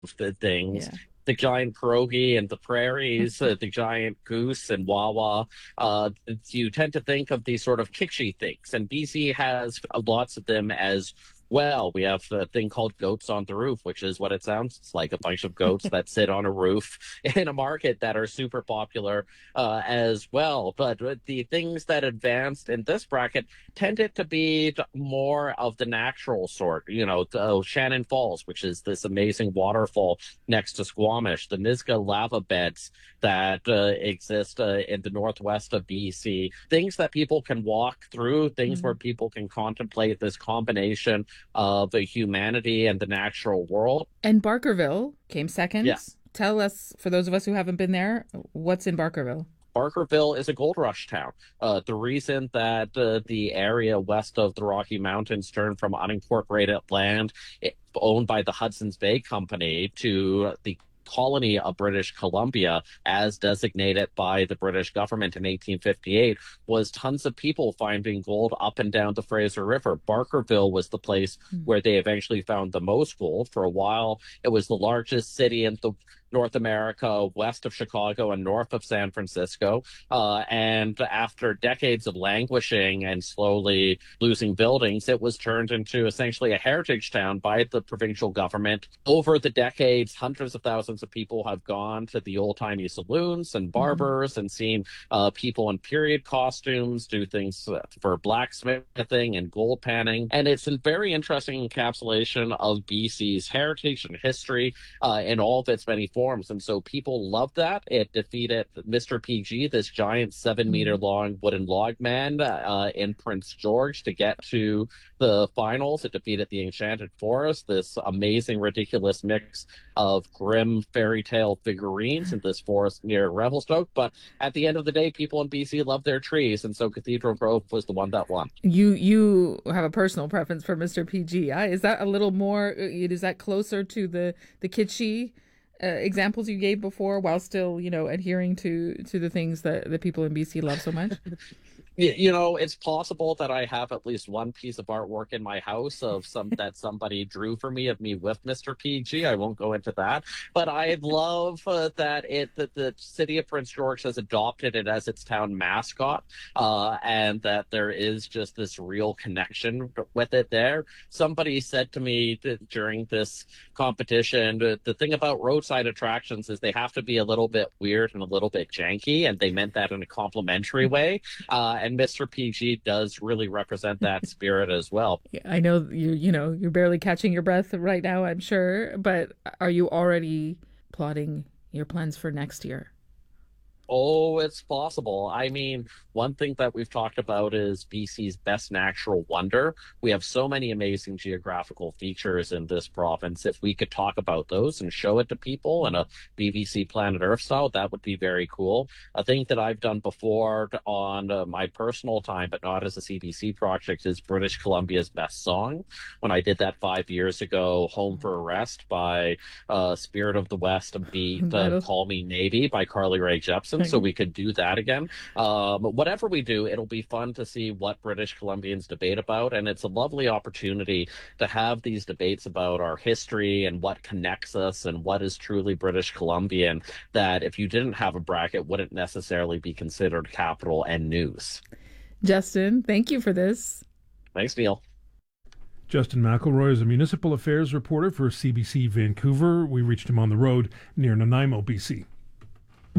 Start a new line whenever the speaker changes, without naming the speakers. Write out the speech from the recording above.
the things.
Yeah.
The giant pierogi and the prairies, the giant goose and Wawa. You tend to think of these sort of kitschy things, and BC has lots of them as well. We have a thing called goats on the roof, which is what it sounds. It's like a bunch of goats that sit on a roof in a market that are super popular as well. But the things that advanced in this bracket tended to be more of the natural sort. Shannon Falls, which is this amazing waterfall next to Squamish, the Nisga'a lava beds that exist in the northwest of BC, things that people can walk through, things where
Mm.
people can contemplate this combination of the humanity and the natural world.
And Barkerville came
Yeah.
second. Tell us, for those of us who haven't been there, what's in Barkerville?
Barkerville is a gold rush town. The reason that the area west of the Rocky Mountains turned from unincorporated land owned by the Hudson's Bay Company to the colony of British Columbia, as designated by the British government in 1858, was tons of people finding gold up and down the Fraser River. Barkerville was the place
Mm.
where they eventually found the most gold. For a while, it was the largest city in the North America, west of Chicago and north of San Francisco. And after decades of languishing and slowly losing buildings, it was turned into essentially a heritage town by the provincial government. Over the decades, hundreds of thousands of people have gone to the old timey saloons and
Mhm.
barbers and seen people in period costumes do things for blacksmithing and gold panning. And it's a very interesting encapsulation of BC's heritage and history in all of its many forms. And so people love that. It defeated Mr. PG, this giant 7 meter
Mm.
long wooden log man in Prince George to get to the finals. It defeated the Enchanted Forest, this amazing, ridiculous mix of grim fairy tale figurines in this forest near Revelstoke. But at the end of the day, people in BC love their trees. And so Cathedral Grove was the one that won.
You have a personal preference for Mr. PG. Is that a little more? Is that closer to the kitschy examples you gave before, while still adhering to the things that the people in BC love so much?
It's possible that I have at least one piece of artwork in my house of some that somebody drew for me of me with Mr. PG. I won't go into that, but I love that the city of Prince George has adopted it as its town mascot, and that there is just this real connection with it there. Somebody said to me that during this competition, the thing about roadside attractions is they have to be a little bit weird and a little bit janky, and they meant that in a complimentary way. And Mr. PG does really represent that spirit as well.
Yeah, I know you're barely catching your breath right now, I'm sure, but are you already plotting your plans for next year?
Oh, it's possible. I mean, one thing that we've talked about is BC's best natural wonder. We have so many amazing geographical features in this province. If we could talk about those and show it to people in a BBC Planet Earth style, that would be very cool. A thing that I've done before on my personal time, but not as a CBC project, is British Columbia's best song. When I did that 5 years ago, Home for a Rest by Spirit of the West beat
That'll
Call Me Maybe by Carly Rae Jepsen, so we could do that again. Whatever we do, it'll be fun to see what British Columbians debate about, and it's a lovely opportunity to have these debates about our history and what connects us and what is truly British Columbian, that if you didn't have a bracket wouldn't necessarily be considered capital and news.
Justin, thank you for this.
Thanks, Neil.
Justin McElroy is a municipal affairs reporter for CBC Vancouver. We reached him on the road near Nanaimo, BC.